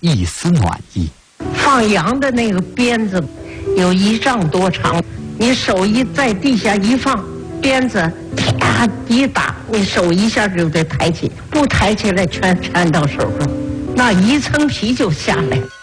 一丝暖意。 放羊的那个鞭子有1丈多长，你手一在地下一放，鞭子啪一打，你手一下就得抬起，不抬起来全缠到手上，那一层皮就下来。